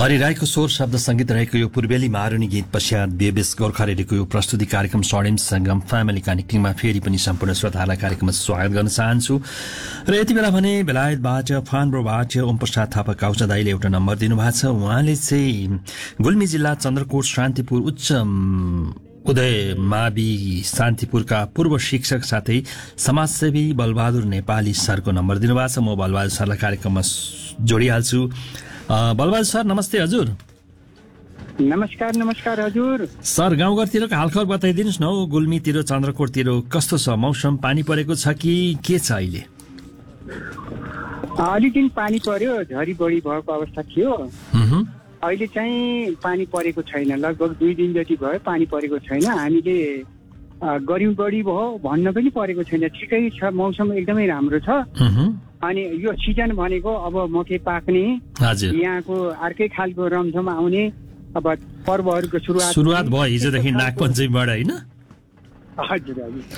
हरि राईको स्वर शब्द संगीत रहेको यो पूर्वेली मारुनी गीत पश्चात बेबेस गोर्खा रेडियोको यो प्रस्तुति कार्यक्रम स्वर्णिम संगम फ्यामिली कनेक्टिङमा फेरि पनि सम्पूर्ण श्रोताहरूलाई कार्यक्रममा स्वागत गर्न चाहन्छु। र यति बेला भने बेलायतबाट फानब्रोबाट ओम प्रसाद थापा काउचा दाईले एउटा नम्बर दिनुभएको छ। उहाँले चाहिँ गुल्मी जिल्ला चन्द्रकोट शान्तिपुर उच्च उदय मावि शान्तिपुरका पूर्व शिक्षक साथै समाजसेवी बलबहादुर नेपाली सरको नम्बर दिनुभएको छ। म बलबहादुर सरलाई कार्यक्रममा जोडिहाल्छु। बलबहादुर सर नमस्ते हजुर। नमस्कार हजुर। सर गाउँघरतिरको हालखबर बताइदिनुहोस् न हौ, गुल्मीतिर चन्द्रकोटतिर कस्तो छ मौसम? पानी परेको छ कि के छ अहिले? अलिकति पानी पर्यो, झरी बढी भएको अवस्था थियो। अहिले चाहिँ पानी परेको छैन, लगभग 2 दिन जति भयो पानी परेको छैन। हामीले गर्मी बढी भयो भन्न पनि परेको छैन, ठिकै छ, मौसम एकदमै राम्रो छ। अनि यो सिजन भनेको अब मकै पाक्ने, यहाँको अर्कै खालको रमझम आउने अब पर्वहरूको सुरुवात भयो हिजोदेखि नागपञ्चमीबाट, होइन? हजुर।